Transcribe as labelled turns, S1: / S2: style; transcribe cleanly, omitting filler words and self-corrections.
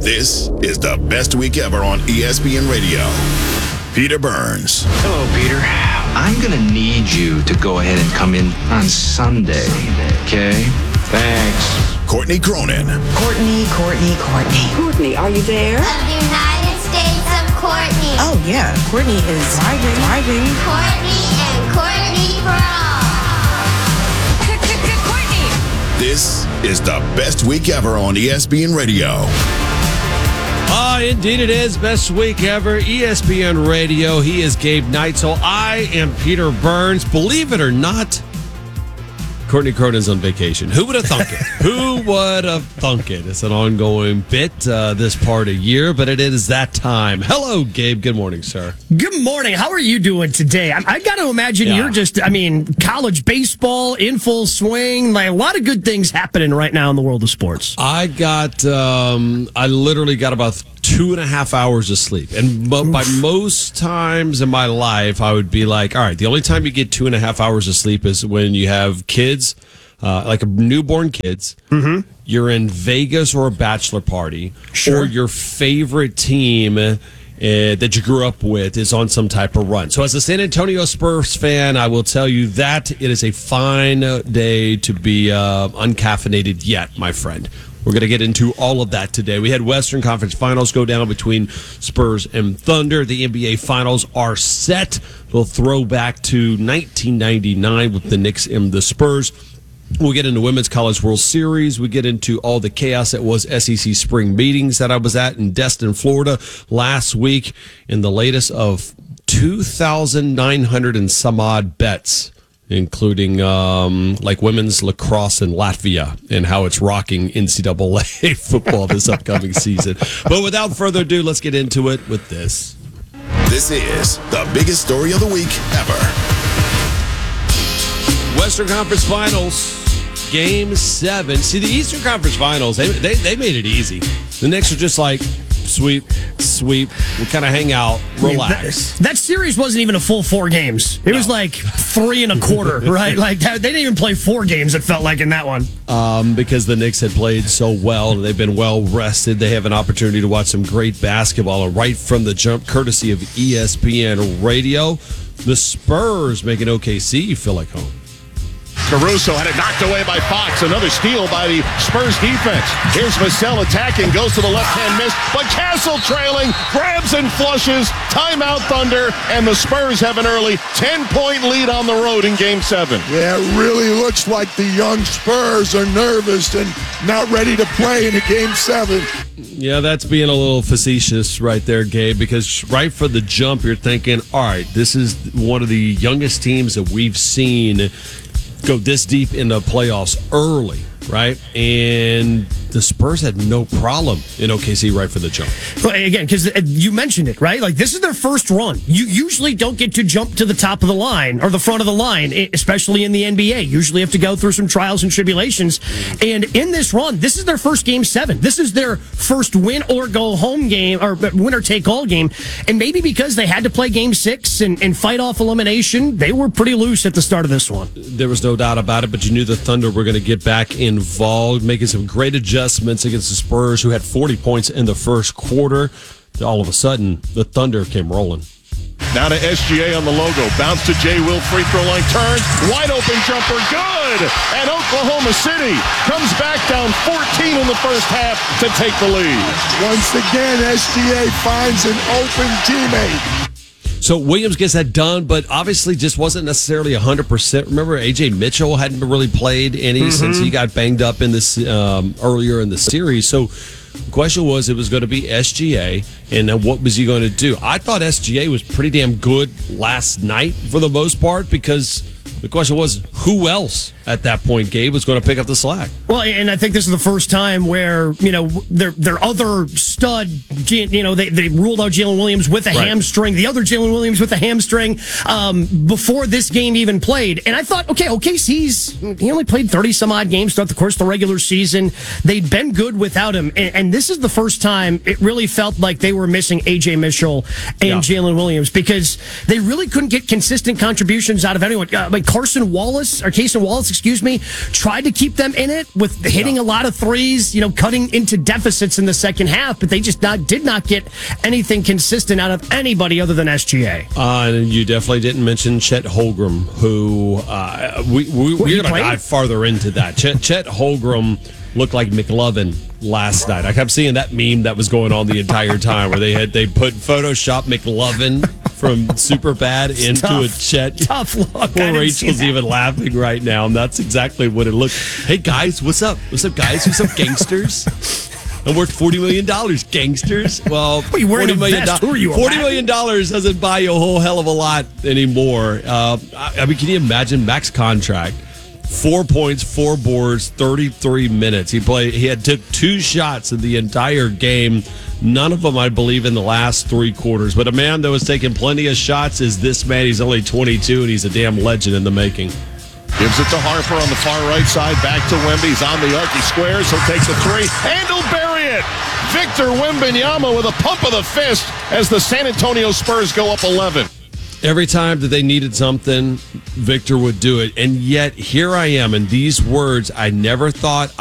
S1: This is the best week ever on ESPN Radio. Peter Burns.
S2: Hello, Peter. I'm going to need you to go ahead and come in on Sunday, okay? Thanks.
S1: Courtney Cronin.
S3: Courtney.
S4: Courtney, are you there?
S5: Of the United States of Courtney.
S3: Oh, yeah. Courtney is driving.
S5: Courtney and Courtney for all.
S4: Courtney.
S1: This is the best week ever on ESPN Radio.
S6: Indeed it is. Best week ever. ESPN Radio. He is Gabe Neitzel. I am Peter Burns. Believe it or not, Courtney Cronin's on vacation. Who would have thunk it? Who would have thunk it? It's an ongoing bit this part of year, but it is that time. Hello, Gabe. Good morning, sir.
S7: Good morning. How are you doing today? I got to imagine you're just, college baseball in full swing. Like a lot of good things happening right now in the world of sports.
S6: I literally got about 2.5 hours of sleep. And by most times in my life, I would be like, all right, the only time you get 2.5 hours of sleep is when you have kids, like a newborn kids. Mm-hmm. You're in Vegas or a bachelor party, or your favorite team that you grew up with is on some type of run. So as a San Antonio Spurs fan, I will tell you that it is a fine day to be uncaffeinated yet, my friend. We're going to get into all of that today. We had Western Conference Finals go down between Spurs and Thunder. The NBA Finals are set. We'll throw back to 1999 with the Knicks and the Spurs. We'll get into Women's College World Series. We get into all the chaos that was SEC spring meetings that I was at in Destin, Florida last week, in the latest of 2,900 and some odd bets, including like women's lacrosse in Latvia and how it's rocking NCAA football this upcoming season. But without further ado, let's get into it with this.
S1: This is the biggest story of the week ever.
S6: Western Conference Finals, Game 7. See, the Eastern Conference Finals, they made it easy. The Knicks are just like, sweep. We'll kind of hang out, relax.
S7: That series wasn't even a full 4 games. It was like 3 1/4, right? Like they didn't even play 4 games, it felt like, in that one.
S6: Because the Knicks had played so well. They've been well rested. They have an opportunity to watch some great basketball right from the jump, courtesy of ESPN Radio. The Spurs making OKC feel like home.
S8: Caruso had it knocked away by Fox. Another steal by the Spurs defense. Here's Vassell attacking, goes to the left-hand miss, but Castle trailing, grabs and flushes. Timeout Thunder, and the Spurs have an early 10-point lead on the road in Game 7.
S9: Yeah, it really looks like the young Spurs are nervous and not ready to play in a Game 7.
S6: Yeah, that's being a little facetious right there, Gabe, because right from the jump, you're thinking, all right, this is one of the youngest teams that we've seen go this deep in the playoffs early, right? And the Spurs had no problem in OKC right from the jump.
S7: Well, again, because you mentioned it, right? Like, this is their first run. You usually don't get to jump to the top of the line or the front of the line, especially in the NBA. You usually have to go through some trials and tribulations. And in this run, this is their first Game 7. This is their first win or go home game, or winner take all game. And maybe because they had to play Game 6 and fight off elimination, they were pretty loose at the start of this one.
S6: There was no doubt about it, but you knew the Thunder were going to get back involved, making some great adjustments against the Spurs, who had 40 points in the first quarter. All of a sudden, the Thunder came rolling.
S8: Now to SGA on the logo. Bounce to Jay Will, free throw line, turns. Wide open jumper, good! And Oklahoma City comes back down 14 in the first half to take the lead.
S9: Once again, SGA finds an open teammate.
S6: So Williams gets that done, but obviously just wasn't necessarily 100%. Remember, A.J. Mitchell hadn't really played any since he got banged up in this earlier in the series. So the question was, it was going to be SGA, and then what was he going to do? I thought SGA was pretty damn good last night for the most part, because the question was, who else at that point, Gabe, was going to pick up the slack?
S7: Well, and I think this is the first time where, their other stud, they ruled out Jalen Williams with a hamstring, the other Jalen Williams with a hamstring, before this game even played. And I thought, okay, he only played 30-some-odd games throughout the course of the regular season. They'd been good without him. And this is the first time it really felt like they were missing A.J. Mitchell and Jalen Williams, because they really couldn't get consistent contributions out of anyone. Like Kaysen Wallace, tried to keep them in it with hitting a lot of threes, cutting into deficits in the second half, but they just did not get anything consistent out of anybody other than SGA.
S6: And you definitely didn't mention Chet Holmgren, who we're going to dive farther into that. Chet Holmgren looked like McLovin last night. I kept seeing that meme that was going on the entire time where they put Photoshop McLovin from Superbad into a Chet.
S7: Tough look.
S6: Poor Rachel's even laughing right now, and that's exactly what it looked. Hey guys, what's up? What's up, guys? What's up, gangsters? I'm worth $40 million, gangsters. Well, $40 million doesn't buy you a whole hell of a lot anymore. I mean, can you imagine Mac's contract? 4 points, 4 boards, 33 minutes. He had took 2 shots in the entire game. None of them, I believe, in the last 3 quarters. But a man that was taking plenty of shots is this man. He's only 22, and he's a damn legend in the making.
S8: Gives it to Harper on the far right side. Back to Wemby. He's on the arc. He squares. He'll take the 3. And he'll bury it. Victor Wembanyama with a pump of the fist as the San Antonio Spurs go up 11.
S6: Every time that they needed something, Victor would do it. And yet, here I am, and these words I never thought